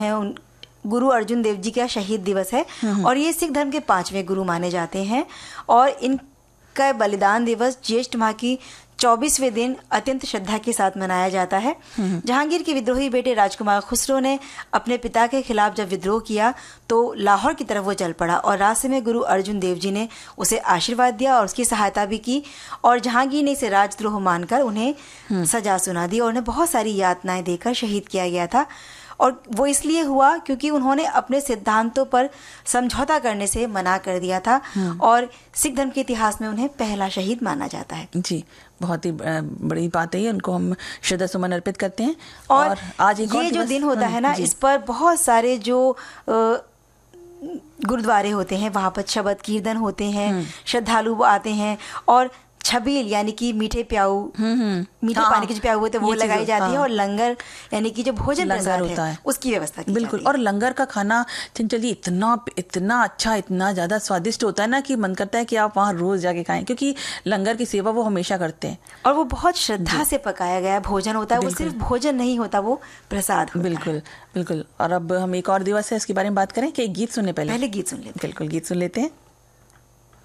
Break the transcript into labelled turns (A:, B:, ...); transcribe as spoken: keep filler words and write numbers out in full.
A: है उन गुरु अर्जुन देव जी का शहीद दिवस है और ये सिख धर्म के पांचवें गुरु माने जाते हैं और इनका बलिदान दिवस ज्येष्ठ माह की चौबीसवें दिन अत्यंत श्रद्धा के साथ मनाया जाता है। जहांगीर के विद्रोही बेटे राजकुमार खुसरो ने अपने पिता के खिलाफ जब विद्रोह किया तो लाहौर की तरफ वो चल पड़ा और रास्ते में गुरु अर्जुन देव जी ने उसे आशीर्वाद दिया और उसकी सहायता भी की और जहांगीर ने इसे राजद्रोह मानकर उन्हें सजा सुना दी और उन्हें बहुत सारी यातनाएं देकर शहीद किया गया था। और वो इसलिए हुआ क्योंकि उन्होंने अपने सिद्धांतों पर समझौता करने से मना कर दिया था और सिख धर्म के इतिहास में उन्हें पहला शहीद माना जाता है।
B: जी, बहुत ही बड़ी बात है, उनको हम श्रद्धा सुमन अर्पित करते हैं। और, और आज एक
A: ये जो दिन होता है ना, इस पर बहुत सारे जो गुरुद्वारे होते हैं वहाँ पर शबद कीर्तन होते हैं, श्रद्धालु आते हैं और छबील यानी कि मीठे प्याऊ मीठे हाँ, पानी के जो प्याऊ होते हैं वो लगाई जाती हाँ, है और लंगर यानी कि जो भोजन प्रसाद होता है, है उसकी व्यवस्था की
B: बिल्कुल। और लंगर का खाना चलिए इतना इतना अच्छा इतना ज्यादा स्वादिष्ट होता है ना कि मन करता है कि आप वहाँ रोज जाके खाएं, क्योंकि लंगर की सेवा वो हमेशा करते हैं
A: और वो बहुत श्रद्धा से पकाया गया भोजन होता है। वो सिर्फ भोजन नहीं होता, वो प्रसाद होता
B: बिल्कुल है। बिल्कुल। और अब हम एक और दिवस है इसके बारे में बात करें कि एक गीत सुनने पहले
A: पहले गीत सुन लेते हैं।
B: बिल्कुल, गीत सुन लेते हैं।